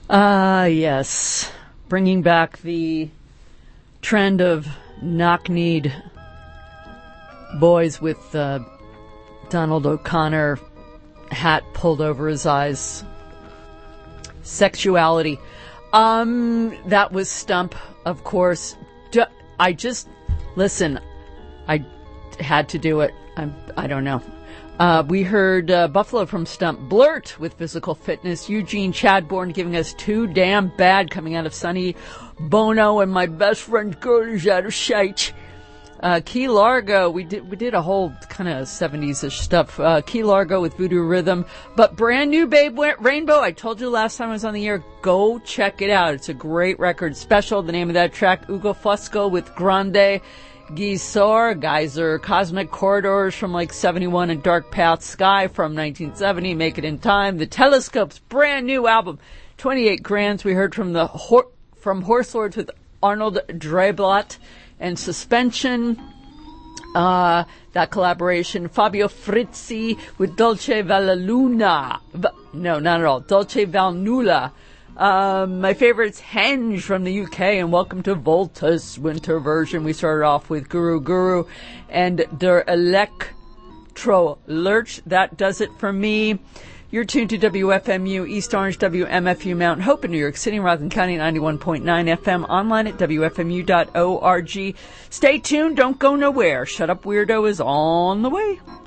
Yes. Bringing back the trend of knock-kneed boys with Donald O'Connor hat pulled over his eyes. Sexuality. That was Stump, of course. Listen, I had to do it. I don't know. We heard Buffalo from Stump. Blurt with Physical Fitness. Eugene Chadbourne giving us Too Damn Bad coming out of Sonny Bono and My Best Friend's Girl Is Out of Sight. Key Largo, we did a whole kind of 70s-ish stuff. Key Largo with Voodoo Rhythm. But brand new Babe Rainbow, I told you last time I was on the air, go check it out. It's a great record. Special, the name of that track, Ugo Fusco with Grande Geyser, Cosmic Corridors from like 71, and Dark Path Sky from 1970, Make It in Time. The Telescopes, brand new album, 28 Grands. We heard from from Horse Lords with Arnold Dreiblatt and Suspension. That collaboration, Fabio Frizzi with Dolce Val Luna. No, not at all. Dolce Val Nulla. My favorites, Henge from the UK, and Welcome to Volta's winter version. We started off with Guru and Der Electro Lurch. That does it for me. You're tuned to WFMU, East Orange, WMFU, Mount Hope in New York City, Rockland County, 91.9 FM, online at WFMU.org. Stay tuned, don't go nowhere. Shut Up Weirdo is on the way.